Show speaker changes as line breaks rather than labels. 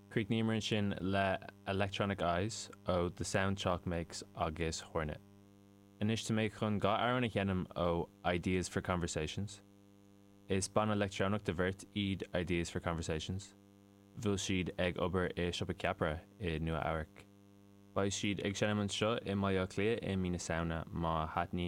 Creek nímarin sin le Electronic Eyes ó The Sound Chalk Makes agus Hornet. Inis to make chun ga aran a chenim ó Ideas for Conversations. Is ban electronic divert iad Ideas for Conversations. Bhil siad ag obair I siopa ceapra I nua áirc. Ba siad ag senaman seo I maiá clia I mína saona má hatní